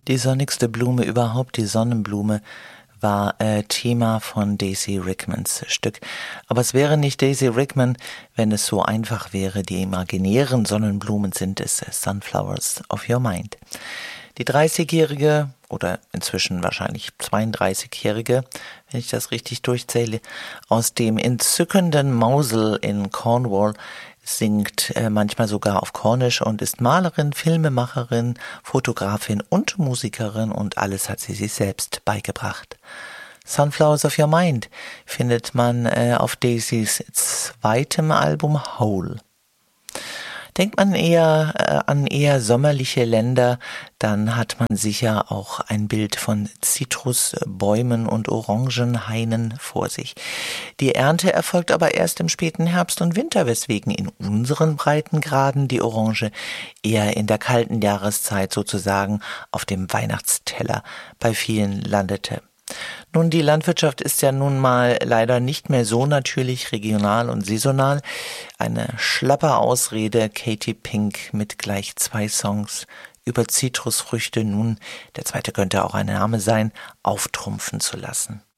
Die sonnigste Blume überhaupt, die Sonnenblume, war Thema von Daisy Rickmans Stück. Aber es wäre nicht Daisy Rickman, wenn es so einfach wäre. Die imaginären Sonnenblumen sind es, Sunflowers of Your Mind. Die 30-jährige oder inzwischen wahrscheinlich 32-jährige, wenn ich das richtig durchzähle, aus dem entzückenden Mosul in Cornwall singt manchmal sogar auf Cornish und ist Malerin, Filmemacherin, Fotografin und Musikerin und alles hat sie sich selbst beigebracht. Sunflowers of Your Mind findet man auf Daisys zweitem Album Whole. Denkt man eher an eher sommerliche Länder, dann hat man sicher auch ein Bild von Zitrusbäumen und Orangenhainen vor sich. Die Ernte erfolgt aber erst im späten Herbst und Winter, weswegen in unseren Breitengraden die Orange eher in der kalten Jahreszeit sozusagen auf dem Weihnachtsteller bei vielen landete. Nun, die Landwirtschaft ist ja nun mal leider nicht mehr so natürlich, regional und saisonal. Eine schlappe Ausrede, Katy Pink mit gleich 2 Songs über Zitrusfrüchte, nun, der zweite könnte auch ein Name sein, auftrumpfen zu lassen.